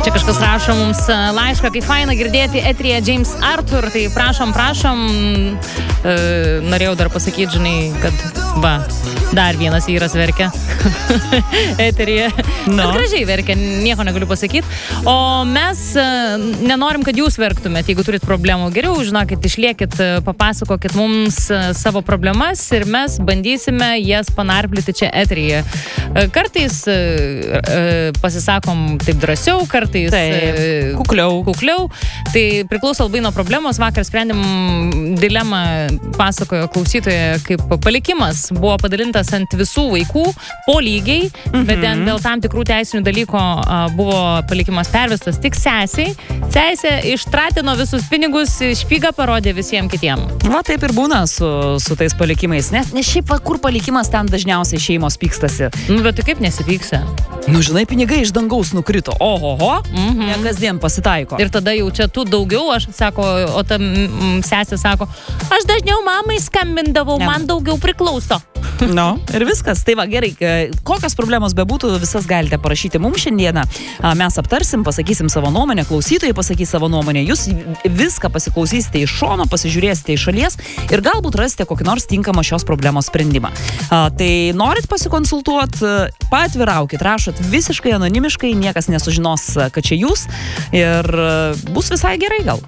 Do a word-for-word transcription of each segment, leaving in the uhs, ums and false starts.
Čia kažkas rašo mums laišką, kai faina girdėti eteryje James Arthur, tai prašom, prašom, e, norėjau dar pasakyti, žinai, kad va, dar vienas vyras verkia eteryje. No. Bet gražiai verkia, nieko negaliu pasakyti. O mes e, nenorim, kad jūs verktumėt, jeigu turit problemų. Geriau, žinokit, išliekit, papasakokit mums savo problemas ir mes bandysime jas panarplyti čia eteryje. Kartais e, e, pasisakom taip drąsiau, kartais tai, kukliau. kukliau. Tai priklauso labai nuo problemos. Vakar sprendėm dilemą, pasakojo klausytoja, kaip palikimas buvo padalintas ant visų vaikų po lygiai, mm-hmm. bet dėl tam tikrų teisinių dalykų buvo palikimas pervestas tik sesiai. Sesė ištratino visus pinigus, špygą parodė visiems kitiem. Va, taip ir būna su, su tais palikimais. Nes, nes šiaip, va, kur palikimas, ten dažniausiai šeimos pykstasi. Nu, bet tai kaip nesipyksia? Nu, žinai, pinigai iš dangaus nukrito. Ohoho, mm-hmm. ne kasdien pasitaiko. Ir tada jau čia tu daugiau, aš sako, o ta mm, sesė sako, aš dažniau mamai skambindavau, ne. Man daugiau priklauso. No, ir viskas. Tai va, gerai, kokios problemos bebūtų, visas galite parašyti mums šiandieną. Mes aptarsim, pasakysim savo nuomonę, klausytojai pasakys savo nuomonę. Jūs viską pasiklausysite iš šono, pasižiūrėsite iš šalies ir galbūt rasite kokį nors tinkamą šios problemos sprendimą. Tai norit pasikonsultuoti, paatviraukit, rašot visiškai anonimiškai, niekas nesužinos, kad čia jūs ir bus visai gerai gal.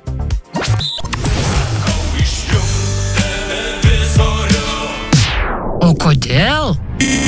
O kodėl?